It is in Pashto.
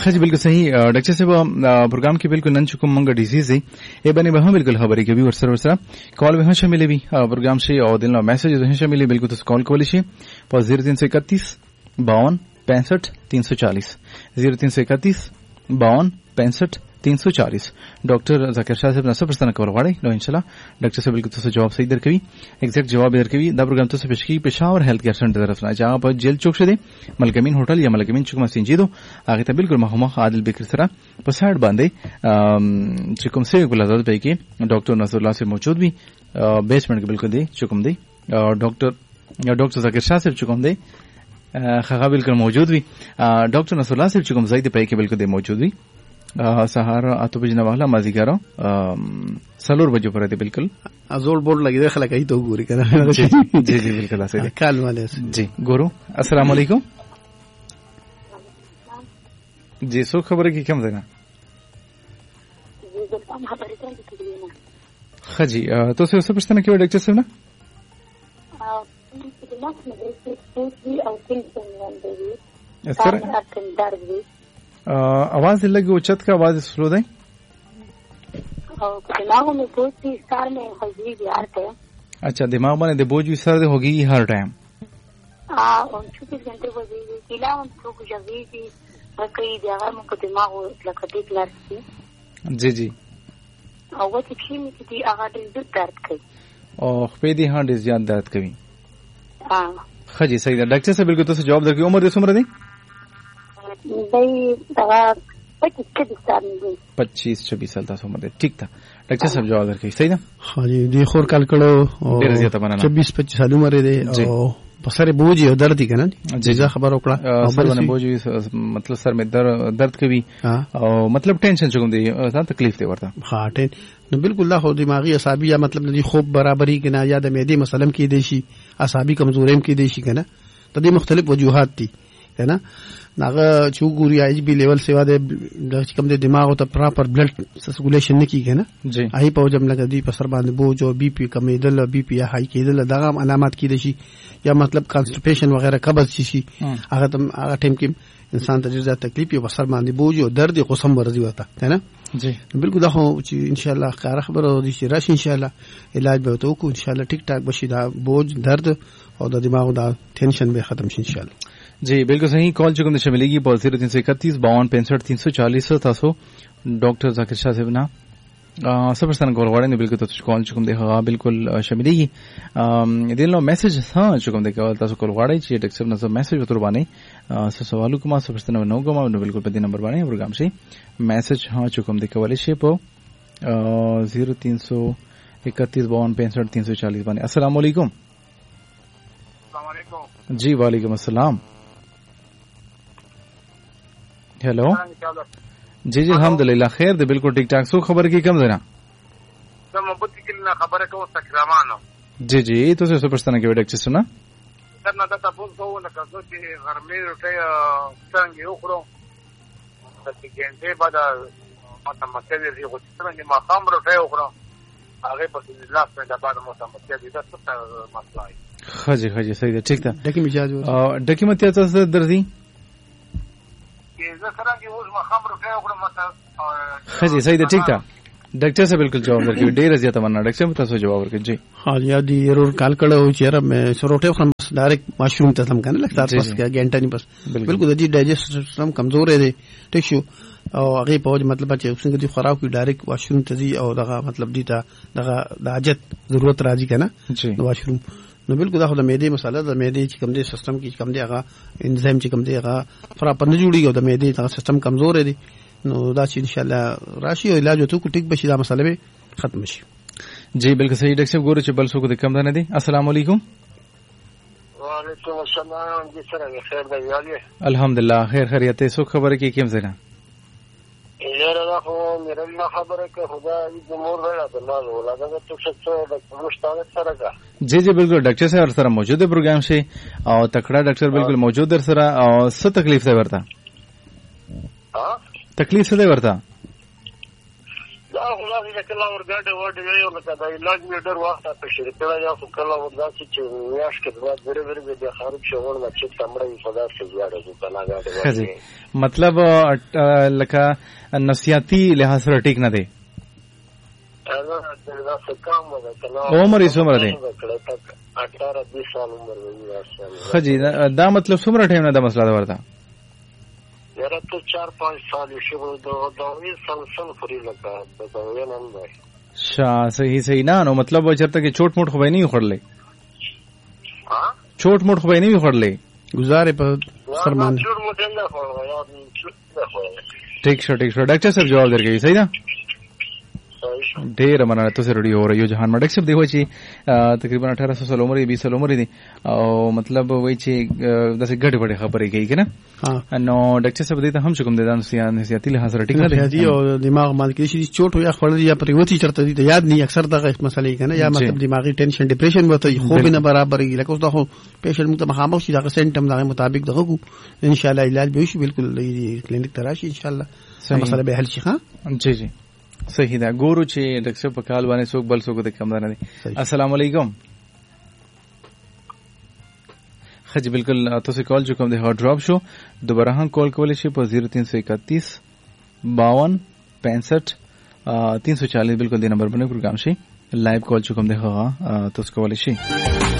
خج بالکل صحیح ډاکټر صاحب پروګرام کې بالکل نن چکم منګه ډیزیز دی ای باندې به هم بالکل خبرې کوي ورسره کال به هم شامل وي پروګرام شي او دلته میسج به شامل وي بالکل تاسو کال کولی شي په 0331 52 65 340 0331 52 65 340 ډاکټر ذکر شاه صاحب نصب پرستانه کول غواړي نو ان شاء الله ډاکټر صاحب بالکل تاسو جواب صحیح درکوي ایگزیکټ جواب درکوي دا پروګرام تاسو پېښکی پېښور هیلث کیر سنټر طرف نه جهاں په جیل چوک شه دي ملکمین هوټل یا ملکمین چوک مسنجیدو هغه ته بالکل مخامخ عادل بکر سره په سایډ باندې چې کوم څه ګلادات پې کې ډاکټر نصر الله سے موجود وي بیسمنٹ کې بالکل دی چوکم دی ډاکټر ذکر شاه صاحب چوکم دی هغه بالکل موجود وي ډاکټر نصر الله صاحب چوکم زید پې کې بالکل دی موجود وي سهار 8 بجې نه والا مازیګرو سلور بجو پر دی بالکل ازول بورډ لګی دی خلک ای ته ګوري کنه جی جی بالکل اسه کال والے جی ګورو السلام علیکم جی سو خبره کی کم دینا خجی تو سے پوچھنا کیوں ڈاکٹر صاحب نا आवाज लगी उच्चत का आवाज स्लो दे अच्छा दिमाग में दे बोझ सर होगी हर टाइम जी जी और पेदी हाँ डिस ज्यादा दर्द कभी खजी सही है डॉक्टर से बिल्कुल तो जवाब दे उम्र दे उम्र दे 25-26 साल तक उम्र ठीक था डॉक्टर साहब जवाब दे सही ना हाँ जी दी खोर काल कड़ो 24-25 साल उम्र दे सर बोझ दर्द ही ना जीजा खबर ओकड़ा सर ने बोझ मतलब सर में दर्द कभी मतलब टेंशन चुकम दे तकलीफ दे वर्ता हाँ टेन बिल्कुल ला हो दिमागी असाबी या मतलब नदी खूब बराबरी के ना याद मेदे मसलम की देशी असाबी कमजोरेम की देशी के ना तदी मुख्तलिफ वजूहात थी है ना नागा चूगुरी आईबी लेवल सेवा दे कम दे दिमाग होता प्रॉपर ब्लड सर्कुलेशन नहीं की है ना जी आई पाओ जब लगा दी पसर बांध बोझ और बीपी कम इधर बीपी या हाई के इधर दागाम अलामत की देशी या मतलब कॉन्स्टिपेशन वगैरह कब्ज शीशी अगर तुम अगर टाइम की इंसान तजर्बा तकलीफ या पसर बांध बोझ और दर्द कोसम वर्जी होता है ना जी बिल्कुल देखो इंशाल्लाह कार खबर हो दी रश इंशाल्लाह इलाज भी होता को इंशाल्लाह ठीक ठाक बशीदा बोझ दर्द और दिमाग दा टेंशन भी खत्म इंशाल्लाह जी बिल्कुल सही कॉल चुकम से मिलेगी 0331 52 65 340 तासो डॉक्टर जाकिर शाह साहब ना सबरस्तान गोलवाड़े ने बिल्कुल तो कॉल चुकम देखा बिल्कुल शमिलेगी दिन लो मैसेज हां चुकम देखा तासो गोलवाड़े ची टेक्स्ट ना सब मैसेज उतर बाने सवालों को मा सबरस्तान नो को मा बिल्कुल पे नंबर बाने प्रोग्राम से मैसेज हां चुकम देखा वाले शेप 0331 52 65 340 बाने अस्सलाम वालेकुम जी वालेकुम अस्सलाम हेलो जी जी अल्हम्दुलिल्लाह खैर दे बिल्कुल ठीक ठाक सो खबर की कम देना खबर को तकरामानो जी जी तो से सुपरस्टार के वेडक सुना करना था तब को ना कसो कि घर में उठे संग उखरो तक घंटे बाद मतलब मस्जिद दी को तरह के मकाम उठे उखरो आगे पर लास्ट में बाद मस्जिद दी तो मसला है खजी खजी सही है ठीक था डकी मिजाज डकी मत याचा दर्दी खजी सही है ठीक था डॉक्टर से बिल्कुल जवाब करके डेर अजिया तमन्ना डॉक्टर में तसो जवाब करके जी हां यादी एरर काल कड़ो चेहरा में सरोटे खम डायरेक्ट वॉशरूम तसम करने लगता बस क्या घंटा नहीं बस बिल्कुल दी डाइजेस्ट सिस्टम कमजोर है टिश्यू और आगे पहुंच मतलब अच्छे उसने दी खराब की डायरेक्ट वॉशरूम तजी और दगा मतलब दीता दगा हाजत जरूरत राजी का ना वॉशरूम نو بالکل دا خو د معدې مسله د معدې چې کوم دی سیستم کې کوم دی هغه انزایم چې کوم دی هغه پراپر نه جوړیږي او د معدې هغه سیستم کمزور دی نو دا چې ان شاء الله راشي او علاج وته کو ټیک بشي دا مسله به ختم شي जी बिल्कुल सही डॉक्टर साहब गोरे چې बल सो को कम نه دي अस्सलाम वालेकुम वालेकुम अस्सलाम जी सर खैर دی یاګه الحمدلله خیر خیریت سو خبره کې کیم زنه یاره دا خو مېره نه خبره که خدا دې جمهور راځي الله ولا دا څه څه د مشتاق سره کا जी जी बिल्कुल डॉक्टर साहब सर मौजूद है प्रोग्राम से और तकड़ा डॉक्टर बिल्कुल मौजूद है सर और सब तकलीफ से वर्ता हां तकलीफ से वर्ता دا خلاص چې کله ورګاډه وډه ویو لکه دا علاج مې ډېر وخت په شرکت یا کله ورځي چې میاش کې دا ډېر د خارج شوړ ما چې تمړې صدا څه زیاده دي بلاګاډه مطلب لکه نفسیاتی لحاظ سره ټیک نه دی دا څه کام وکړه عمر یې څومره دی 18-20 سال عمر وی خجی دا مطلب څومره ټایم نه دا مسله ده ورته یاره ته 4-5 سال شو دا وی سن فری لگا دا وی نن دی صحیح نه نو مطلب چرته کې چوٹ موټ خو به نه خړلې ها چوٹ موټ خو به نه خړلې گزارې په فرمان چوٹ موټ نه خړل یا ٹھیک شو ډاکټر صاحب جواب درکړي صحیح ده ډېر مننه تاسو رډیو او یو جهان مډک صاحب دی و چې تقریبا 1800 سال عمر 20 سال عمر دي او مطلب وای چې داسې ګډ وډ خبرې کوي کنه نو ډاکټر صاحب دې ته هم کوم د نسیاتي لحاظ سره ټیک نه دی او دماغ باندې کې شي چوټ یا خړل یا پریوتی چرته دي یاد نه اکثر دغه مسلې کنه یا مطلب دماغي ټینشن ډیپریشن وته خوب نه برابرې لکه اوس دا خو پیشنټ مت مخامخ شي دغه سیمټم دغه مطابق دغه کو ان شاء الله علاج به شي بالکل کلینیک تراشي ان شاء الله مسله به حل شي ها جی صحیح ده ګورو چې ډاکټر په کال باندې څوک بل څوک د کم نه دي السلام علیکم خج بالکل تاسو کال جو کوم د هارد ډراپ شو دوباره هم کال کولای شي په 0331 52 65 340 بالکل د نمبر باندې پروګرام شي لایو کال جو کوم د هغه تاسو کولای شي